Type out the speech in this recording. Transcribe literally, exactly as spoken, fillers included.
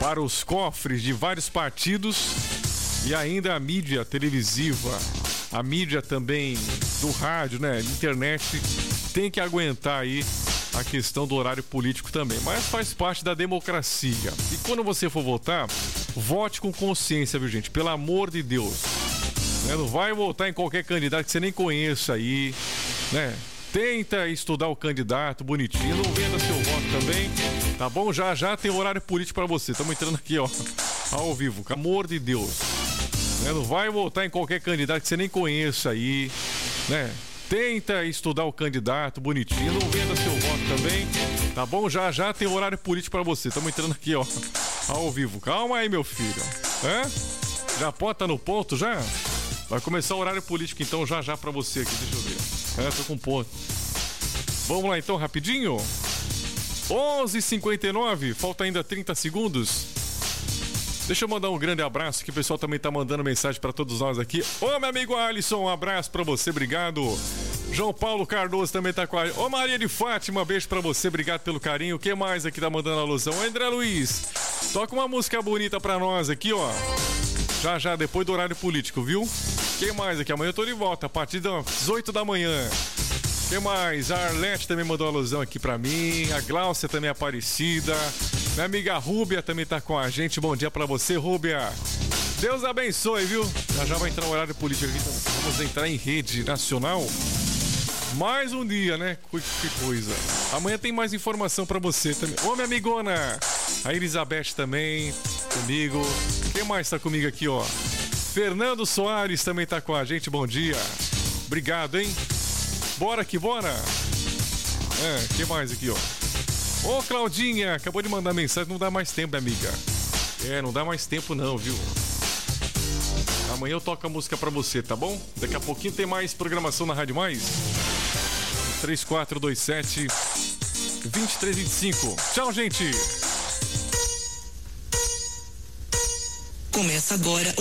para os cofres de vários partidos e ainda a mídia televisiva, a mídia também do rádio, né, internet, tem que aguentar aí a questão do horário político também, mas faz parte da democracia. E quando você for votar, vote com consciência, viu, gente? Pelo amor de Deus. Né? Não vai votar em qualquer candidato que você nem conheça aí, né? Tenta estudar o candidato bonitinho, não venda seu voto também, tá bom? Já já tem horário político pra você. Estamos entrando aqui, ó, ao vivo, pelo amor de Deus. Né? Não vai votar em qualquer candidato que você nem conheça aí, né? Tenta estudar o candidato bonitinho, não venda seu voto também, tá bom? Já já tem horário político pra você. Estamos entrando aqui, ó, ao vivo. Calma aí, meu filho. É? Já pode estar no ponto, já? Vai começar o horário político, então, já já pra você aqui. Deixa eu ver. É, tô com ponto. Vamos lá, então, rapidinho. onze e cinquenta e nove, falta ainda trinta segundos. Deixa eu mandar um grande abraço, que o pessoal também tá mandando mensagem pra todos nós aqui. Ô, meu amigo Alisson, um abraço pra você, obrigado. João Paulo Cardoso também tá com a... Ô, Maria de Fátima, beijo pra você, obrigado pelo carinho. Quem mais aqui tá mandando alusão? André Luiz, toca uma música bonita pra nós aqui, ó. Já, já, depois do horário político, viu? Quem mais aqui? Amanhã eu tô de volta, a partir das dezoito da manhã. Quem mais? A Arlete também mandou uma alusão aqui pra mim. A Gláucia também é Aparecida. Minha amiga Rúbia também tá com a gente. Bom dia pra você, Rúbia. Deus abençoe, viu? Já já vai entrar no horário político aqui. Então vamos entrar em rede nacional. Mais um dia, né? Que coisa. Amanhã tem mais informação pra você também. Ô, minha amigona. A Elizabeth também comigo. Quem mais tá comigo aqui, ó? Fernando Soares também tá com a gente. Bom dia. Obrigado, hein? Bora que bora. É, quem mais aqui, ó? Ô, Claudinha, acabou de mandar mensagem, não dá mais tempo, amiga. É, não dá mais tempo não, viu? Amanhã eu toco a música pra você, tá bom? Daqui a pouquinho tem mais programação na Rádio Mais. três quatro dois sete, dois três dois cinco. Tchau, gente! Começa agora